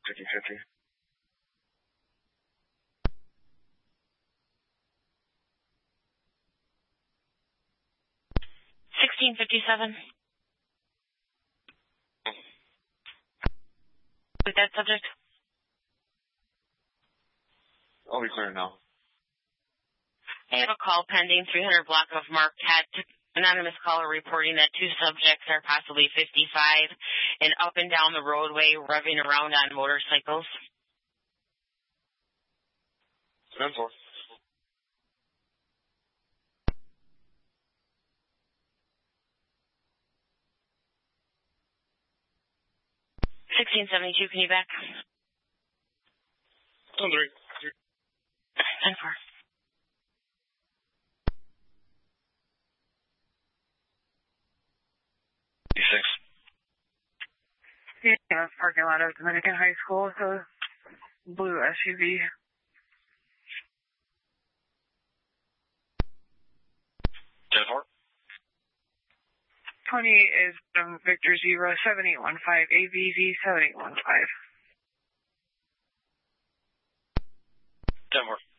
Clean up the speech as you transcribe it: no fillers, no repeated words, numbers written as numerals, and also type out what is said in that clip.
50-50. 1657. With that subject? I'll be clear now. I have a call pending, 300 block of Marquette. Anonymous caller reporting that two subjects are possibly 55 and up and down the roadway revving around on motorcycles. 10-4. 1672, can you back? 10-3. 10-4. Yeah, parking lot of Dominican High School with a blue SUV. 10-4. 20 is Victor 07815 AVV 7815. 10-4.